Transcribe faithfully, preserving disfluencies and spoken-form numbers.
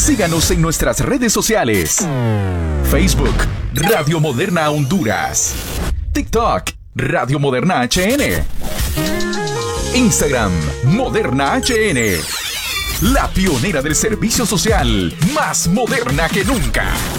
Síganos en nuestras redes sociales. Facebook, Radio Moderna Honduras. TikTok, Radio Moderna H N. Instagram, Moderna H N. La pionera del servicio social, más moderna que nunca.